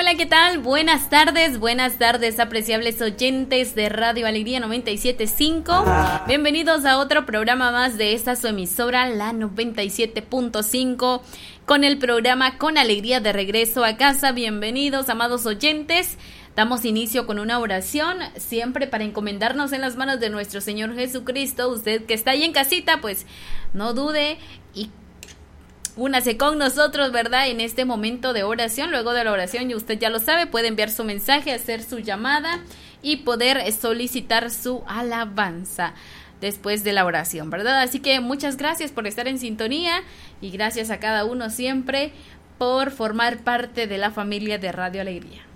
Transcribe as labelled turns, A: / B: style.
A: Hola, ¿qué tal? Buenas tardes, apreciables oyentes de Radio Alegría 97.5. Bienvenidos a otro programa más de esta su emisora, la 97.5, con el programa Con Alegría de Regreso a Casa. Bienvenidos, amados oyentes. Damos inicio con una oración, siempre para encomendarnos en las manos de nuestro Señor Jesucristo. Usted que está ahí en casita, pues no dude y únase con nosotros, ¿verdad? En este momento de oración. Luego de la oración, y usted ya lo sabe, puede enviar su mensaje, hacer su llamada y poder solicitar su alabanza después de la oración, ¿verdad? Así que muchas gracias por estar en sintonía y gracias a cada uno siempre por formar parte de la familia de Radio Alegría.